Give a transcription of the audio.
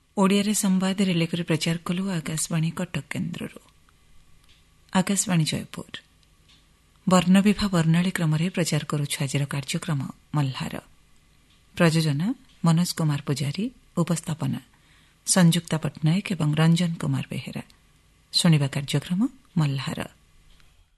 ଓଡ଼ିଆରେ ସମ୍ବାଦ ରିଲେ କରି ପ୍ରଚାର କଲୁ ଆକାଶବାଣୀ କଟକ କେନ୍ଦ୍ରରୁ। ଆକାଶବାଣୀ ଜୟପୁର ବର୍ଣ୍ଣବିଭା ବର୍ଣ୍ଣାଳୀ କ୍ରମରେ ପ୍ରଚାର କରୁଛୁ ଆଜିର କାର୍ଯ୍ୟକ୍ରମ ମଲ୍ହାର। ପ୍ରଯୋଜନା ମନୋଜ କୁମାର ପୂଜାରୀ, ଉପସ୍ଥାପନା ସଂଯୁକ୍ତା ପଟ୍ଟନାୟକ ଏବଂ ରଞ୍ଜନ କୁମାର ବେହେରା। ଶୁଣିବା କାର୍ଯ୍ୟକ୍ରମ ମଲ୍ହାର।